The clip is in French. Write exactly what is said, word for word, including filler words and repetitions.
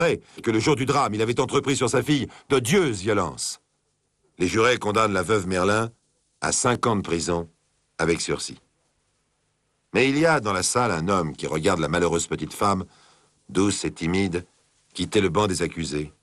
que le jour du drame, il avait entrepris sur sa fille d'odieuses violences. Les jurés condamnent la veuve Merlin à cinq ans de prison avec sursis. Mais il y a dans la salle un homme qui regarde la malheureuse petite femme, douce et timide, quitter le banc des accusés.